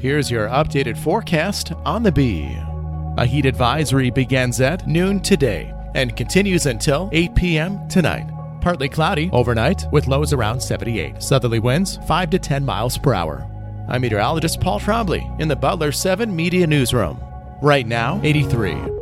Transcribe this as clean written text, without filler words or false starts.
Here's your updated forecast on the Bee. A heat advisory begins at noon today and continues until 8 p.m. tonight. Partly cloudy overnight with lows around 78. Southerly winds 5 to 10 miles per hour. I'm meteorologist Paul Trombley in the Butler 7 Media Newsroom. Right now, 83.